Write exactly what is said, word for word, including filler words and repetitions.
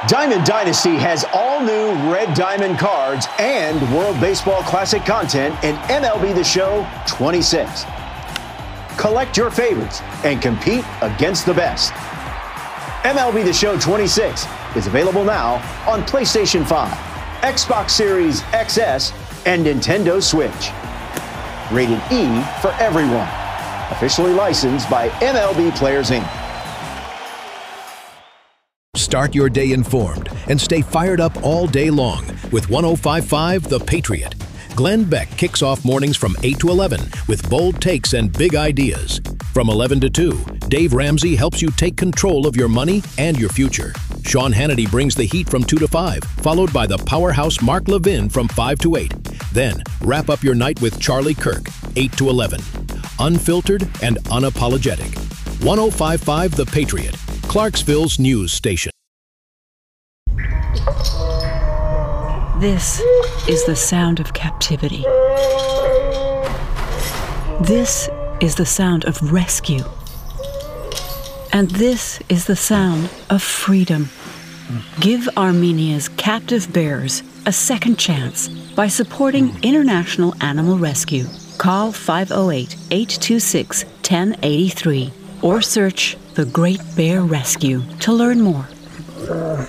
Diamond Dynasty has all new Red Diamond cards and World Baseball Classic content in M L B The Show twenty-six. Collect your favorites and compete against the best. M L B The Show twenty-six is available now on PlayStation five, Xbox Series X S, and Nintendo Switch. Rated E for everyone. Officially licensed by M L B Players, Incorporated. Start your day informed and stay fired up all day long with one oh five point five The Patriot. Glenn Beck kicks off mornings from eight to eleven with bold takes and big ideas. From eleven to two, Dave Ramsey helps you take control of your money and your future. Sean Hannity brings the heat from two to five, followed by the powerhouse Mark Levin from five to eight. Then, wrap up your night with Charlie Kirk, eight to eleven. Unfiltered and unapologetic. one oh five point five The Patriot, Clarksville's news station. This is the sound of captivity. This is the sound of rescue. And this is the sound of freedom. Give Armenia's captive bears a second chance by supporting International Animal Rescue. Call five oh eight, eight two six, one oh eight three or search The Great Bear Rescue to learn more.